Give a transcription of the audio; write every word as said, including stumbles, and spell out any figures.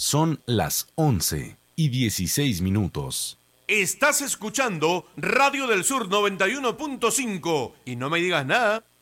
Son las once y dieciséis minutos. Estás escuchando Radio del Sur noventa y uno punto cinco y no me digas nada.